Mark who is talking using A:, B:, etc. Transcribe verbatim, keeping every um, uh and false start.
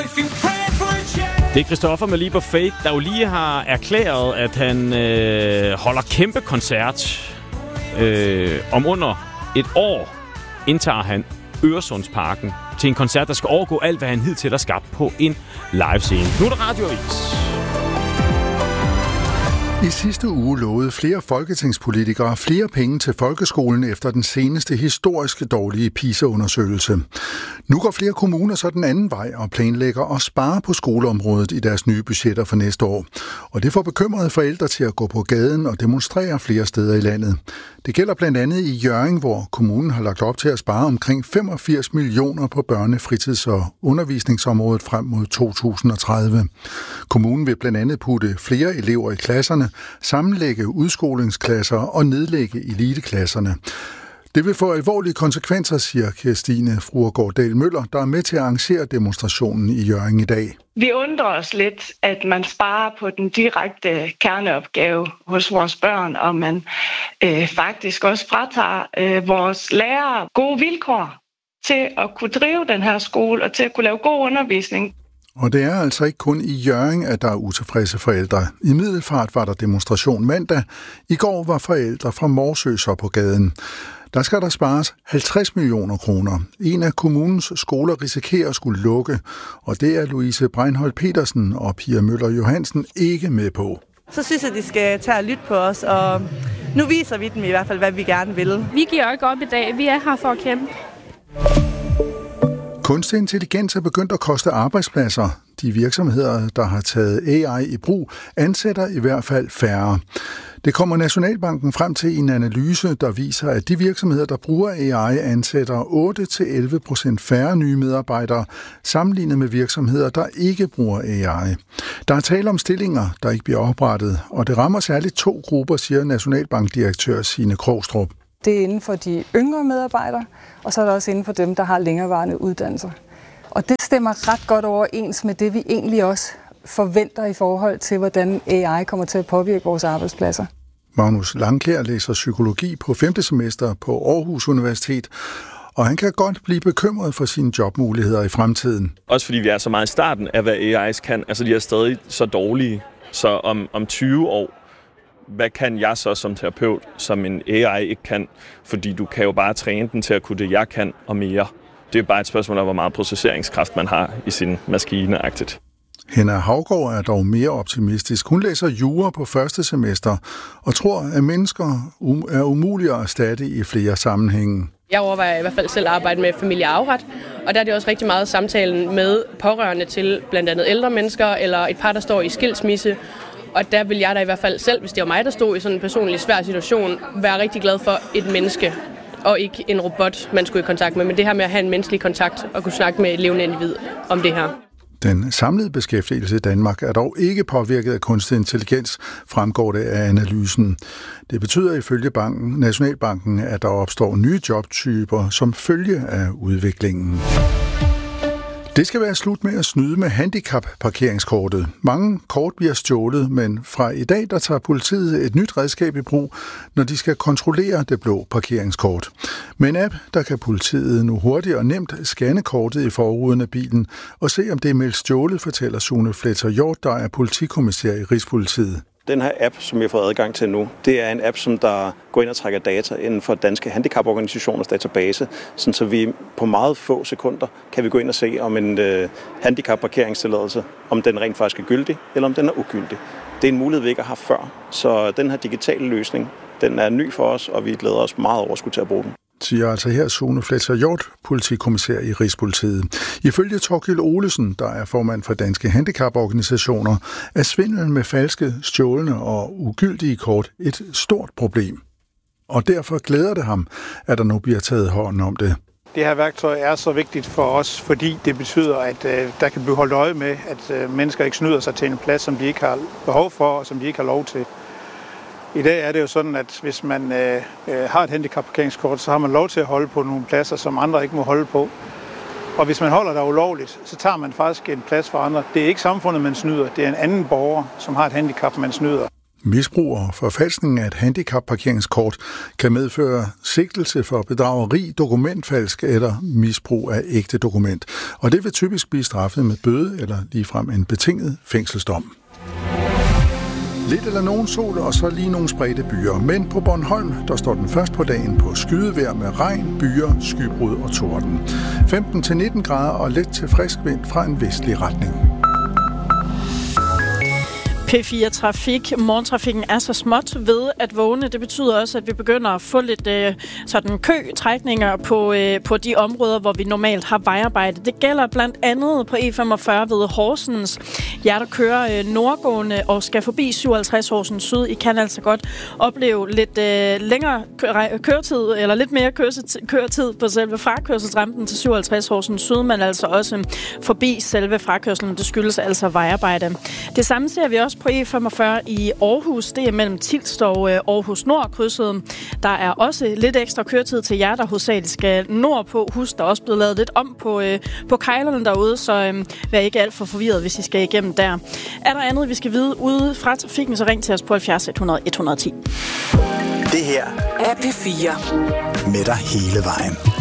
A: Det er Christoffer med Leap of Faith, der jo lige har erklæret, at han øh, holder kæmpe koncert. Øh, om under et år indtager han Øresundsparken til en koncert, der skal overgå alt, hvad han hidtil har skabt på en livescene. Nu er der radioavis.
B: I sidste uge lovede flere folketingspolitikere flere penge til folkeskolen efter den seneste historiske dårlige PISA-undersøgelse. Nu går flere kommuner så den anden vej og planlægger at spare på skoleområdet i deres nye budgetter for næste år. Og det får bekymrede forældre til at gå på gaden og demonstrere flere steder i landet. Det gælder blandt andet i Hjørring, hvor kommunen har lagt op til at spare omkring femogfirs millioner på børne-, fritids- og undervisningsområdet frem mod to tusind og tredive. Kommunen vil blandt andet putte flere elever i klasserne, sammenlægge udskolingsklasser og nedlægge eliteklasserne. Det vil få alvorlige konsekvenser, siger Kirstine Fruergaard Møller, der er med til at arrangere demonstrationen i Hjørring i dag.
C: Vi undrer os lidt, at man sparer på den direkte kerneopgave hos vores børn, og man øh, faktisk også fratager øh, vores lærere gode vilkår til at kunne drive den her skole og til at kunne lave god undervisning.
B: Og det er altså ikke kun i Hjørring, at der er utilfredse forældre. I Middelfart var der demonstration mandag. I går var forældre fra Morsø så på gaden. Der skal der spares halvtreds millioner kroner. En af kommunens skoler risikerer at skulle lukke, og det er Louise Breinholt Petersen og Pia Møller Johansen ikke med på.
D: Så synes jeg, de skal tage og lytte på os, og nu viser vi dem i hvert fald, hvad vi gerne vil.
E: Vi giver ikke op i dag. Vi er her for at kæmpe.
B: Kunstig intelligens er begyndt at koste arbejdspladser. De virksomheder, der har taget A I i brug, ansætter i hvert fald færre. Det kommer Nationalbanken frem til i en analyse, der viser, at de virksomheder, der bruger A I, ansætter otte til elleve procent færre nye medarbejdere, sammenlignet med virksomheder, der ikke bruger A I. Der er tale om stillinger, der ikke bliver oprettet, og det rammer særligt to grupper, siger Nationalbankdirektør Signe Krogstrup.
F: Det er inden for de yngre medarbejdere, og så er det også inden for dem, der har længerevarende uddannelser. Og det stemmer ret godt overens med det, vi egentlig også forventer i forhold til, hvordan A I kommer til at påvirke vores arbejdspladser.
B: Magnus Langkjær læser psykologi på femte semester på Aarhus Universitet, og han kan godt blive bekymret for sine jobmuligheder i fremtiden.
G: Også fordi vi er så meget i starten af, hvad A I's kan. Altså, de er stadig så dårlige, så om, om tyve år, hvad kan jeg så som terapeut, som en A I ikke kan? Fordi du kan jo bare træne den til at kunne det, jeg kan, og mere. Det er bare et spørgsmål om, hvor meget processeringskraft man har i sin maskine-agtigt.
B: Henna Haugaard er dog mere optimistisk. Hun læser jura på første semester og tror, at mennesker er umulige at erstatte i flere sammenhænge.
H: Jeg overvejer i hvert fald selv at arbejde med familie- og arveret, og der er det også rigtig meget samtalen med pårørende til blandt andet ældre mennesker eller et par, der står i skilsmisse. Og der vil jeg da i hvert fald selv, hvis det var mig, der stod i sådan en personlig svær situation, være rigtig glad for et menneske, og ikke en robot, man skulle i kontakt med. Men det her med at have en menneskelig kontakt og kunne snakke med et levende individ om det her.
B: Den samlede beskæftigelse i Danmark er dog ikke påvirket af kunstig intelligens, fremgår det af analysen. Det betyder ifølge banken, Nationalbanken, at der opstår nye jobtyper som følge af udviklingen. Det skal være slut med at snyde med handicap-parkeringskortet. Mange kort bliver stjålet, men fra i dag der tager politiet et nyt redskab i brug, når de skal kontrollere det blå parkeringskort. Med en app, der kan politiet nu hurtigt og nemt scanne kortet i forruden af bilen og se, om det er meldt stjålet, fortæller Sune Fletcher Hjort, der er politikommissær i Rigspolitiet.
I: Den her app, som jeg har fået adgang til nu, det er en app, som der går ind og trækker data inden for danske handicaporganisationers database, sådan så vi på meget få sekunder kan vi gå ind og se, om en øh, handicapparkeringstilladelse, om den rent faktisk er gyldig, eller om den er ugyldig. Det er en mulighed, vi ikke har haft før, så den her digitale løsning, den er ny for os, og vi glæder os meget over at skulle til at bruge den.
B: Siger altså her Sune Fletcher Hjort, politikommissær i Rigspolitiet. Ifølge Thorkild Olesen, der er formand for Danske Handicaporganisationer, er svindel med falske, stjålne og ugyldige kort et stort problem. Og derfor glæder det ham, at der nu bliver taget hånd om det.
J: Det her værktøj er så vigtigt for os, fordi det betyder, at øh, der kan blive holdt øje med, at øh, mennesker ikke snyder sig til en plads, som de ikke har behov for, og som de ikke har lov til. I dag er det jo sådan, at hvis man øh, har et handicapparkeringskort, så har man lov til at holde på nogle pladser, som andre ikke må holde på. Og hvis man holder der ulovligt, så tager man faktisk en plads for andre. Det er ikke samfundet, man snyder. Det er en anden borger, som har et handicap, man snyder.
B: Misbrug og forfalskning af et handicapparkeringskort kan medføre sigtelse for bedrageri, dokumentfalsk eller misbrug af ægte dokument. Og det vil typisk blive straffet med bøde eller ligefrem en betinget fængselsdom. Lidt eller nogen sol, og så lige nogle spredte byer. Men på Bornholm, der står den først på dagen på skydevejr med regn, byer, skybrud og torden. femten til nitten grader og let til frisk vind fra en vestlig retning.
K: P fire Trafik. Morgentrafikken er så småt ved at vågne. Det betyder også, at vi begynder at få lidt øh, sådan kø-trækninger på, øh, på de områder, hvor vi normalt har vejarbejde. Det gælder blandt andet på E femogfyrre ved Horsens. Jer, der kører øh, nordgående og skal forbi syvoghalvtreds Horsens Syd, I kan altså godt opleve lidt øh, længere kø- køretid, eller lidt mere køretid, køretid på selve frakørselsrampen til syvoghalvtreds Horsens Syd, men altså også forbi selve frakørselen. Det skyldes altså vejarbejde. Det samme ser vi også på E femogfyrre i Aarhus. Det er mellem Tilst og Aarhus Nord-krydset. Der er også lidt ekstra køretid til jer, der hovedsageligt skal nordpå. Husk, der er også blevet lavet lidt om på, øh, på kejlerne derude, så øh, vær ikke alt for forvirret, hvis I skal igennem der. Er der andet, vi skal vide ude fra trafikken, så ring til os på halvfjerds et hundrede et hundrede og ti.
L: Det her er P fire med dig hele vejen.